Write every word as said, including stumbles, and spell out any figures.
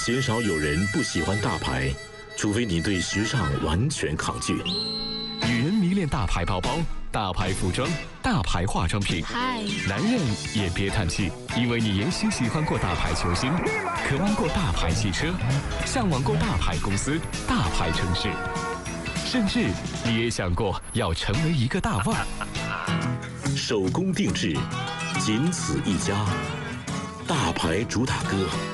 鲜少有人不喜欢大牌，除非你对时尚完全抗拒。 女人迷恋大牌包包、大牌服装、大牌化妆品。 嗨， 男人也别叹气，因为你也许喜欢过大牌球星，渴望过大牌汽车，向往过大牌公司、大牌城市，甚至你也想过要成为一个大腕。 手工定制，仅此一家。大牌主打歌。